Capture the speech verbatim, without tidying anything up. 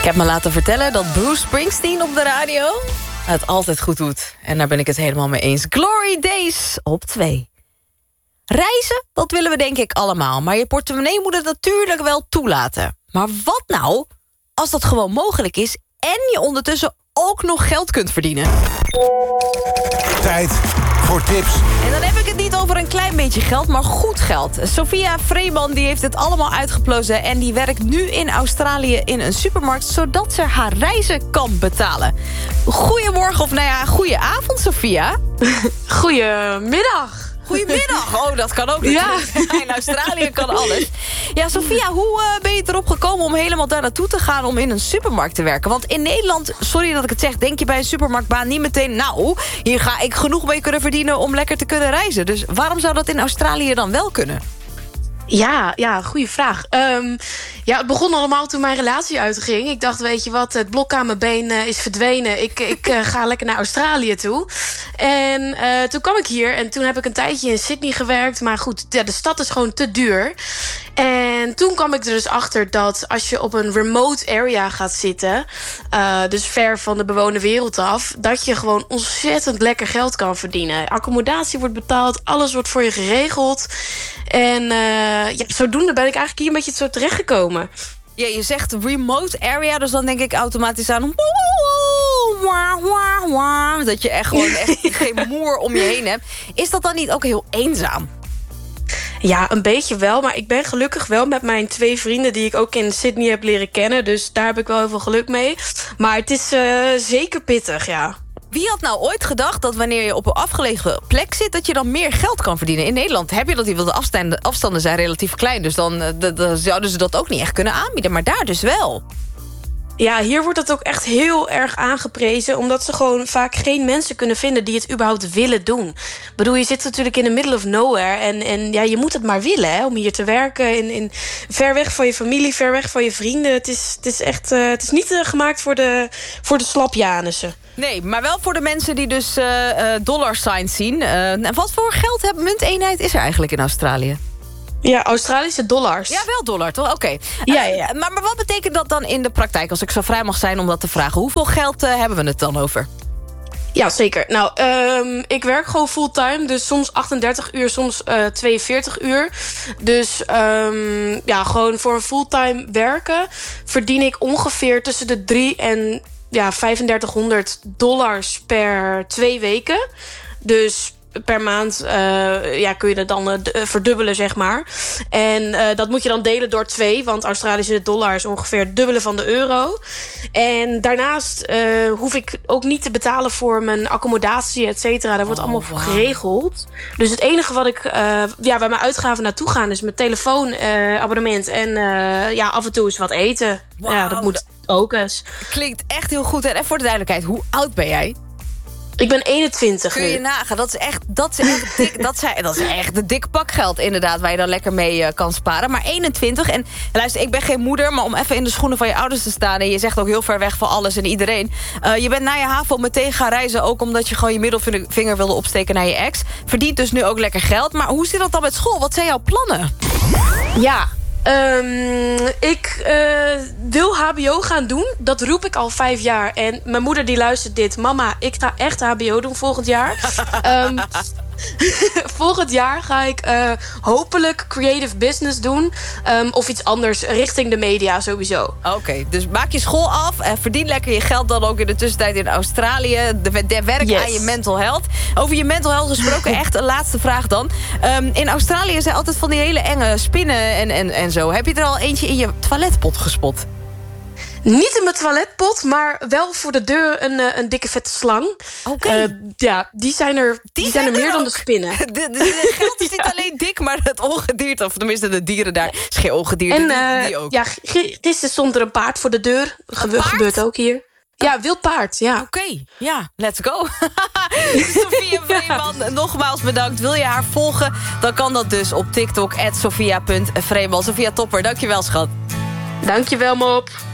Ik heb me laten vertellen dat Bruce Springsteen op de radio het altijd goed doet. En daar ben ik het helemaal mee eens. Glory Days op twee. Reizen, dat willen we denk ik allemaal. Maar je portemonnee moet het natuurlijk wel toelaten. Maar wat nou als dat gewoon mogelijk is en je ondertussen ook nog geld kunt verdienen? Tijd voor tips. En dan heb ik het niet over een klein beetje geld, maar goed geld. Sophia Vreeman die heeft het allemaal uitgeplozen en die werkt nu in Australië in een supermarkt, zodat ze haar reizen kan betalen. Goedemorgen, of nou ja, goedenavond, Sophia. Goedemiddag. Goedemiddag. Oh, dat kan ook natuurlijk. Ja. In Australië kan alles. Ja, Sophia, hoe uh, ben je erop gekomen om helemaal daar naartoe te gaan om in een supermarkt te werken? Want in Nederland, sorry dat ik het zeg, denk je bij een supermarktbaan niet meteen, nou, hier ga ik genoeg mee kunnen verdienen om lekker te kunnen reizen. Dus waarom zou dat in Australië dan wel kunnen? Ja, ja, goede vraag. Um, ja, het begon allemaal toen mijn relatie uitging. Ik dacht, weet je wat, het blok aan mijn been uh, is verdwenen. Ik, ik uh, ga lekker naar Australië toe. En uh, toen kwam ik hier en toen heb ik een tijdje in Sydney gewerkt. Maar goed, ja, de stad is gewoon te duur. En toen kwam ik er dus achter dat als je op een remote area gaat zitten, uh, dus ver van de bewoonde wereld af, dat je gewoon ontzettend lekker geld kan verdienen. Accommodatie wordt betaald, alles wordt voor je geregeld. En uh, ja, zodoende ben ik eigenlijk hier een beetje zo terechtgekomen. Ja, je zegt remote area, dus dan denk ik automatisch aan dat je echt gewoon echt geen moer om je heen hebt. Is dat dan niet ook heel eenzaam? Ja, een beetje wel. Maar ik ben gelukkig wel met mijn twee vrienden die ik ook in Sydney heb leren kennen. Dus daar heb ik wel heel veel geluk mee. Maar het is uh, zeker pittig, ja. Wie had nou ooit gedacht dat wanneer je op een afgelegen plek zit, dat je dan meer geld kan verdienen? In Nederland heb je dat niet, want de afstanden, afstanden zijn relatief klein. Dus dan, de, de, zouden ze dat ook niet echt kunnen aanbieden. Maar daar dus wel. Ja, hier wordt dat ook echt heel erg aangeprezen, omdat ze gewoon vaak geen mensen kunnen vinden die het überhaupt willen doen. Ik bedoel, je zit natuurlijk in the middle of nowhere en, en ja, je moet het maar willen, hè, om hier te werken. In, in, ver weg van je familie, ver weg van je vrienden. Het is, het is echt, uh, het is niet uh, gemaakt voor de, voor de slapjanissen. Nee, maar wel voor de mensen die dus uh, uh, dollar signs zien. Uh, en wat voor geld hebben munteenheid is er eigenlijk in Australië? Ja, Australische dollars. Ja, wel dollar, toch? Oké. Okay. Ja, ja, ja. Uh, maar, maar wat betekent dat dan in de praktijk? Als ik zo vrij mag zijn om dat te vragen. Hoeveel geld uh, hebben we het dan over? Ja, zeker. Nou, um, ik werk gewoon fulltime. Dus soms achtendertig uur, soms uh, tweeënveertig uur. Dus um, ja, gewoon voor een fulltime werken verdien ik ongeveer tussen de drie en ja, vijfendertighonderd dollars per twee weken. Dus per maand uh, ja, kun je dat dan uh, verdubbelen, zeg maar. En uh, dat moet je dan delen door twee, want Australische dollar is ongeveer het dubbele van de euro. En daarnaast uh, hoef ik ook niet te betalen voor mijn accommodatie, et cetera. Daar wordt oh, allemaal wow. voor geregeld. Dus het enige wat ik, uh, ja, waar mijn uitgaven naartoe gaan, is mijn telefoonabonnement uh, en uh, ja, af en toe eens wat eten. Wow. Ja, dat moet ook eens. Klinkt echt heel goed. En voor de duidelijkheid, hoe oud ben jij? Ik ben eenentwintig Kun je nu. nagaan, dat is echt, dat is echt dik, dat is, dat is echt een dik pak geld inderdaad, waar je dan lekker mee uh, kan sparen. Maar eenentwintig, en luister, ik ben geen moeder, maar om even in de schoenen van je ouders te staan, en je zegt ook heel ver weg van alles en iedereen. Uh, je bent na je HAVO meteen gaan reizen, ook omdat je gewoon je middelvinger wilde opsteken naar je ex. Verdient dus nu ook lekker geld. Maar hoe zit dat dan met school? Wat zijn jouw plannen? Ja, Um, ik uh, wil hbo gaan doen. Dat roep ik al vijf jaar. En mijn moeder die luistert dit. Mama, ik ga echt hbo doen volgend jaar. um, volgend jaar ga ik uh, hopelijk creative business doen. Um, of iets anders richting de media sowieso. Oké, okay, dus maak je school af en verdien lekker je geld dan ook in de tussentijd in Australië. De, de werk yes. aan je mental health. Over je mental health gesproken, echt een laatste vraag dan. Um, in Australië zijn altijd van die hele enge spinnen en, en, en zo. Heb je er al eentje in je toiletpot gespot? Niet in mijn toiletpot, maar wel voor de deur een, een dikke vette slang. Oké. Okay. Uh, ja, die zijn er, die, die zijn er meer dan de spinnen. De, de, de geld is niet ja. alleen dik, maar het ongedierte, of tenminste de dieren daar, is geen ongedierte, en, die, uh, die ook. Ja, gisteren stond er een paard voor de deur. Gebe- gebeurt ook hier. Ja, wild paard, ja. Oké, okay, ja, let's go. Sophia Vreeman, ja. nogmaals bedankt. Wil je haar volgen, dan kan dat dus op TikTok, at sophia punt vreeman. Sophia, topper, dankjewel, schat. Dankjewel, mop.